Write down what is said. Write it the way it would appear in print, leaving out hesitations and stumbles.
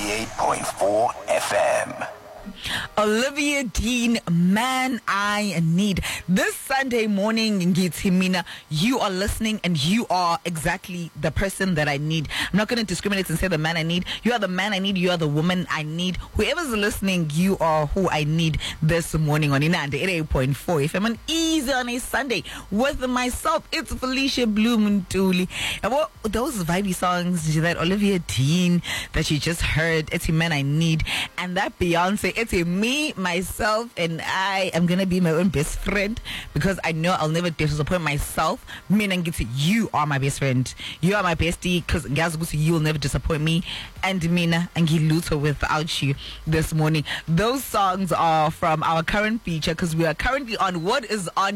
88.4 FM. Olivia Dean, Man I Need. This Sunday morning, Ngitimina, you are listening and you are exactly the person that I need. I'm not going to discriminate and say the man I need. You are the man I need. You are the woman I need. Whoever's listening, you are who I need this morning on Inanda 88.4 FM on Easy on a Sunday with myself. It's Felicia Blumentuli. And what those vibey songs that Olivia Dean that you just heard, it's a man I need, and that Beyonce, it's a me, myself, and I am gonna be my own best friend because I know I'll never disappoint myself. Me and Ngiti, you are my best friend. You are my bestie because you will never disappoint me. And Mina and Giluto without you this morning. Those songs are from our current feature because we are currently on What Is On